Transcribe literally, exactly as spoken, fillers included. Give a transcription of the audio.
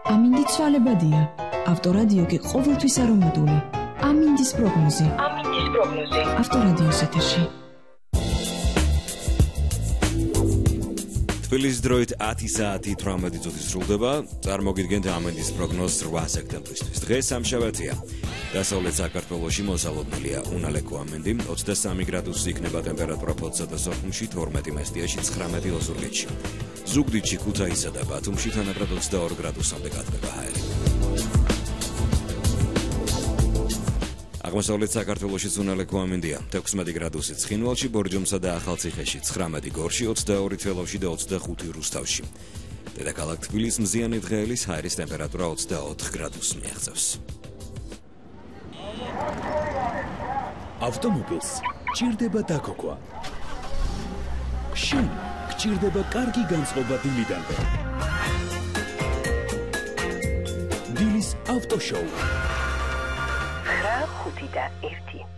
ამინდი ცვალებადია. ავტორადიო კი ყოველთვის არომატული. ამინდის პროგნოზი. ამინდის პროგნოზი. ავტორადიოს ეთერში. თბილისის დროით ათი საათი თვრამეტი წუთი სრულდება. წარმოგიდგენთ ამინდის პროგნოზს რვა სექტემბრისთვის. დღეს სამშაბათია. დასავლეთ საქართველოში მოსალოდნელია უნალეკო ამინდი, ოცდასამი გრადუსი იქნება ტემპერატურა ფოთსა და სოხუმში, თორმეტი მესტიაში, ცხრამეტი ოზურგეთში. ზუგდიდში, ქუთაისსა და ბათუმში თანაბრად ოცდაორი გრადუსამდე გათბება ჰაერი. აღმოსავლეთ საქართველოშიც უნალეკო ამინდია. თექვსმეტი გრადუსი ცხინვალში, ბორჯომსა და ახალციხეში, ცხრამეტი გორში, ოცდაორი თელავში და ოცდახუთი რუსთავში. დედაქალაქ თბილისის მზიანი დღეელის ჰაერის ტემპერატურა ოცდაოთხ გრადუსს მიაღწევს. ავტომობილს გჭირდება დაგოქვა. შენ გჭირდება კარგი განწყობა დილიდანვე. დილის ავტოშოუ. ხუთი და ერთი.